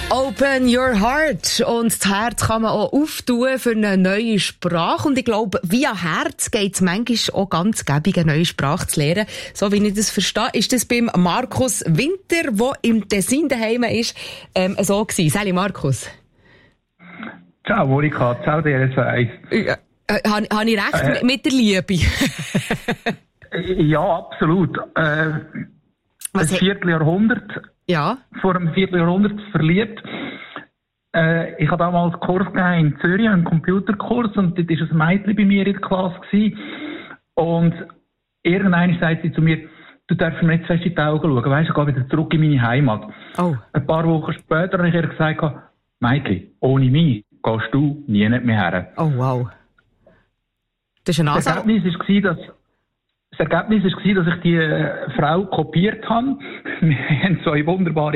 Open your heart. Und das Herz kann man auch auftun für eine neue Sprache. Und ich glaube, via Herz geht es manchmal auch ganz gäbig, eine neue Sprache zu lernen. So wie ich das verstehe, ist das beim Markus Winter, der im Tessin daheim ist, so gewesen. Sali Markus. Ciao Monika, ciao DRS1. Habe ich recht mit der Liebe? Ja, absolut. Ein Vierteljahrhundert. Ja. Vor einem Vierteljahrhundert verliebt. Ich habe damals einen Kurs gegeben in Zürich, einen Computerkurs, und dort war ein Mädchen bei mir in der Klasse gewesen. Und irgendwann sagt sie zu mir, du darfst mir nicht fest in die Augen schauen, weisst du, ich gehe wieder zurück in meine Heimat. Oh. Ein paar Wochen später habe ich ihr gesagt, Mädchen, ohne mich gehst du nie mehr her. Oh wow. Das ist eine Ansage. Das Ergebnis war, dass ich die Frau kopiert habe. Wir haben so eine wunderbare